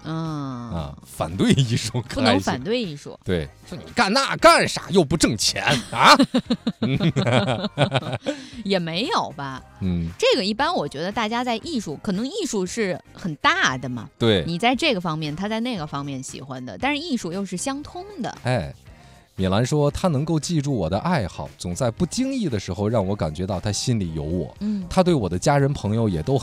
反对艺术， 不能反对艺术。 对，说你干那干啥又不挣钱啊？ 也没有吧。这个一般我觉得大家在艺术，可能艺术是很大的嘛。 对， 你在这个方面，他在那个方面喜欢的，但是艺术又是相通的。 米兰说他能够记住我的爱好，总在不经意的时候让我感觉到他心里有我。他对我的家人朋友也都